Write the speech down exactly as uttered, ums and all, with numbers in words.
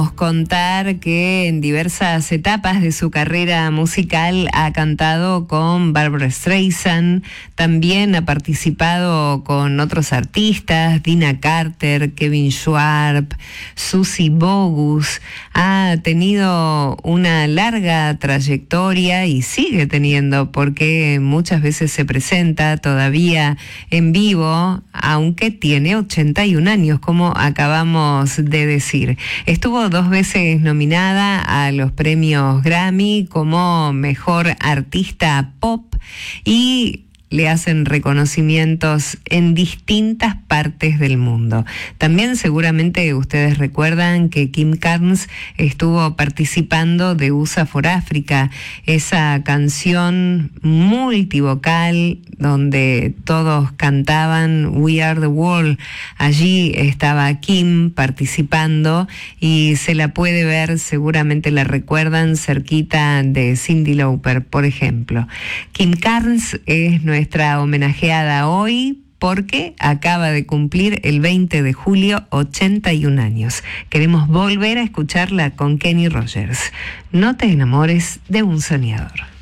podemos contar que en diversas etapas de su carrera musical ha cantado con Barbra Streisand, también ha participado con otros artistas, Dina Carter, Kevin Schwartz, Suzy Bogus. Ha tenido una larga trayectoria y sigue teniendo, porque muchas veces se presenta todavía en vivo, aunque tiene ochenta y un años, como acabamos de decir. Estuvo dos veces nominada a los premios Grammy como Mejor Artista Pop y le hacen reconocimientos en distintas partes del mundo. También seguramente ustedes recuerdan que Kim Carnes estuvo participando de U S A for Africa, esa canción multivocal donde todos cantaban We Are the World. Allí estaba Kim participando y se la puede ver, seguramente la recuerdan, cerquita de Cyndi Lauper, por ejemplo. Kim Carnes es nuestra Nuestra homenajeada hoy porque acaba de cumplir el veinte de julio ochenta y un años. Queremos volver a escucharla con Kenny Rogers. No te enamores de un soñador.